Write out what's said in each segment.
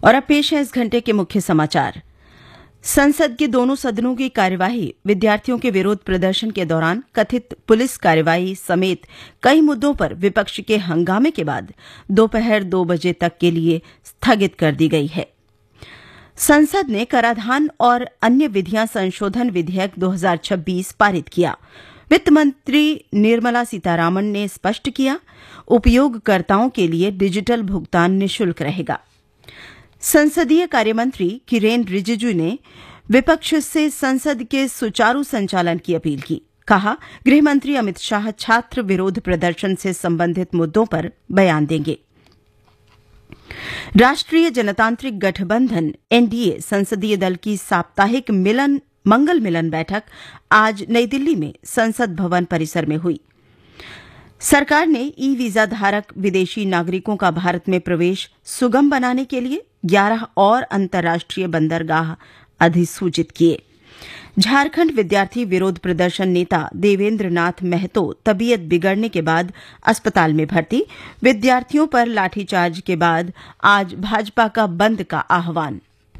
और अब पेश है इस घंटे के मुख्य समाचार। संसद के दोनों सदनों की कार्यवाही विद्यार्थियों के विरोध प्रदर्शन के दौरान कथित पुलिस कार्यवाही समेत कई मुद्दों पर विपक्ष के हंगामे के बाद दोपहर 2 बजे तक के लिए स्थगित कर दी गई है। संसद ने कराधान और अन्य विधियां संशोधन विधेयक 2026 पारित किया। वित्त मंत्री निर्मला सीतारामन ने स्पष्ट किया, उपयोगकर्ताओं के लिए डिजिटल भुगतान निःशुल्क रहेगा। संसदीय कार्यमंत्री किरेन रिजिजू ने विपक्ष से संसद के सुचारू संचालन की अपील की। कहा, गृह मंत्री अमित शाह छात्र विरोध प्रदर्शन से संबंधित मुद्दों पर बयान देंगे। राष्ट्रीय जनतांत्रिक गठबंधन एनडीए संसदीय दल की साप्ताहिक मंगल मिलन बैठक आज नई दिल्ली में संसद भवन परिसर में हुई। सरकार ने ई वीजा धारक विदेशी नागरिकों का भारत में प्रवेश सुगम बनाने के लिए 11 और अंतर्राष्ट्रीय बंदरगाह अधिसूचित किए। झारखंड विद्यार्थी विरोध प्रदर्शन नेता देवेंद्र नाथ महतो तबीयत बिगड़ने के बाद अस्पताल में भर्ती। विद्यार्थियों पर लाठीचार्ज के बाद आज भाजपा का बंद का आह्वान।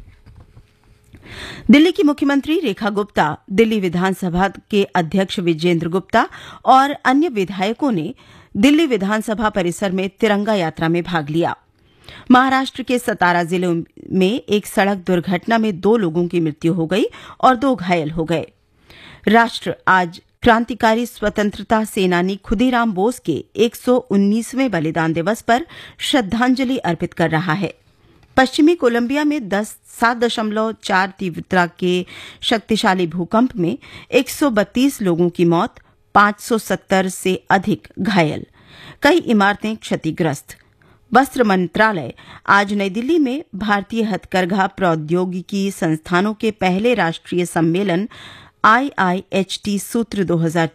दिल्ली की मुख्यमंत्री रेखा गुप्ता, दिल्ली विधानसभा के अध्यक्ष विजेंद्र गुप्ता और अन्य विधायकों ने दिल्ली विधानसभा परिसर में तिरंगा यात्रा में भाग लिया। महाराष्ट्र के सतारा जिले में एक सड़क दुर्घटना में 2 लोगों की मृत्यु हो गई और 2 घायल हो गए। राष्ट्र आज क्रांतिकारी स्वतंत्रता सेनानी खुदीराम बोस के 119वें बलिदान दिवस पर श्रद्धांजलि अर्पित कर रहा है। पश्चिमी कोलंबिया में 7.4 तीव्रता के शक्तिशाली भूकंप में 132 लोगों की मौत, 570 से अधिक घायल, कई इमारतें क्षतिग्रस्त। वस्त्र मंत्रालय आज नई दिल्ली में भारतीय हथकरघा प्रौद्योगिकी संस्थानों के पहले राष्ट्रीय सम्मेलन IIHT सूत्र